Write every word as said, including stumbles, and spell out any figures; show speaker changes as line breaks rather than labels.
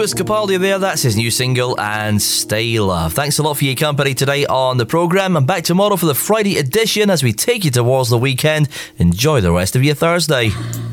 Lewis Capaldi there, that's his new single, and Stay Love. Thanks a lot for your company today on the programme. I'm back tomorrow for the Friday edition as we take you towards the weekend. Enjoy the rest of your Thursday.